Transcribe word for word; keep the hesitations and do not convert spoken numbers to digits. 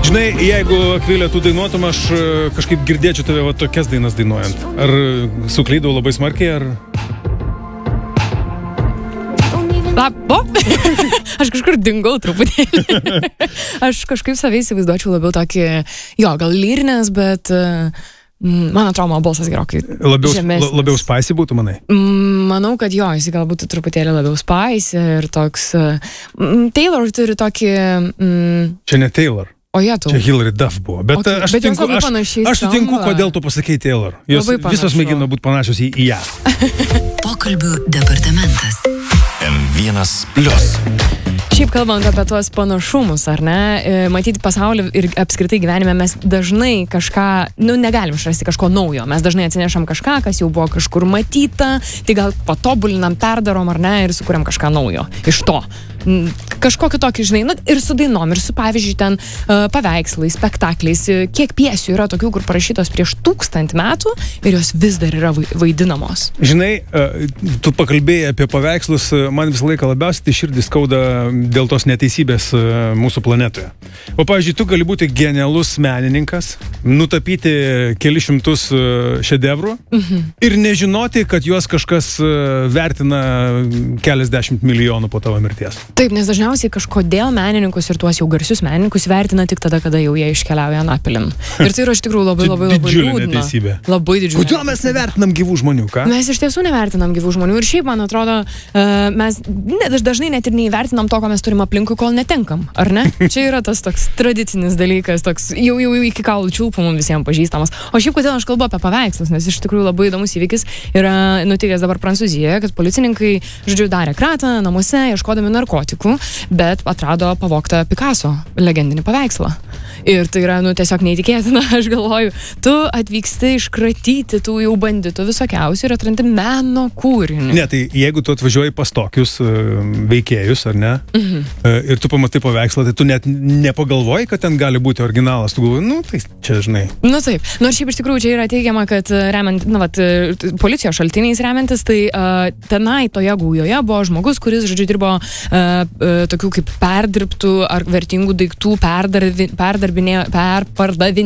Žinai, jeigu Akvilė tu dainuotum, aš kažkaip girdėčiau tave va tokias dainas dainuojant. Ar suklydau labai smarkiai, ar... Lapo? Aš kažkur dingau truputėlį. Aš kažkaip savai įsivaizduočiau labiau tokį, jo, gal lyrinės, bet man atrodo, mano balsas gerokai labiau, žemesnis. Labiau spicy būtų, manai? Manau, kad jo, jis gal būtų truputėlį labiau spicy ir toks... Taylor turi tokį... Mm, Čia ne Taylor. O jie tu. Čia Hilary Duff buvo. Bet, okay, aš, bet sutinku, aš, aš sutinku, kodėl tu pasakei Taylor. Jos visos mėgino būti panašios į, į ją. Pokalbių departamentas. M vienas plius. Šiaip kalbant apie tuos panašumus, ar ne, matyti pasaulį ir apskritai gyvenime mes dažnai kažką, nu, negalim išrasti kažko naujo. Mes dažnai atsinešam kažką, kas jau buvo kažkur matyta, tai gal patobulinam, perdarom, ar ne, ir sukuriam kažką naujo iš to. Kažkokį tokį, žinai, nu, ir su dainom, ir su, pavyzdžiui, ten uh, paveikslais, spektakliais, kiek piesių yra tokių, kur parašytos prieš tūkstantį metų ir jos vis dar yra vaidinamos. Žinai, uh, tu pakalbėjai apie paveikslus, man visą laiką labiausiai tai širdį skauda dėl tos neteisybės uh, mūsų planetoje. O, pavyzdžiui, tu gali būti genialus menininkas, nutapyti keli šimtus uh, šedevrų mhm. ir nežinoti, kad juos kažkas uh, vertina keliasdešimt milijonų po tavo mirties. Taip, nes dažniausiai kažkodėl menininkus ir tuos jau garsius menininkus vertina tik tada, kada jau jie iškeliauja anapilin. Ir tai yra iš tikrųjų labai, labai, labai didžiulė liūdna. Neteisybė. Labai didžiulė. Kodėl mes nevertinam gyvų žmonių, ką? Mes iš tiesų nevertinam gyvų žmonių ir šiaip, man atrodo, mes ne, dažnai net ir neįvertinam to, ko mes turim aplinkui, kol netenkam, ar ne? Čia yra tas toks tradicinis dalykas, toks jau, jau, jau iki kaulų čiulpų mums visiems pažįstamas. O šiaip kodėl aš kalbu apie paveikslus, nes iš tikrųjų labai įdomus įvykis yra nutikęs dabar Prancūzijoje, kad policininkai, žodžiu, darė kratą namuose, ieškodami narkotikų, bet atrado pavogtą Picasso legendinį paveikslą. Ir tai yra, nu, tiesiog neįtikėtina, aš galvoju, tu atvyksti iškratyti tų jau banditų visokiausių ir atrandi meno kūrinį. Ne, tai jeigu tu atvažiuoji pas tokius uh, veikėjus, ar ne, mhm. uh, ir tu pamatai paveikslą, tai tu net nepagalvoji, kad ten gali būti originalas, tu galvoji, nu, tai čia, žinai. Nu, taip. Nors šiaip iš tikrųjų čia yra teigiama, kad remiant, nu, vat, policijos šaltiniais remiantis, tai uh, tenai toje gaujoje buvo žmogus, kuris, žodžiu, dirbo uh, uh, tokių kaip perdirbtų ar vertingų daiktų perdarbi, perdarbinėjo, perpardavinėjo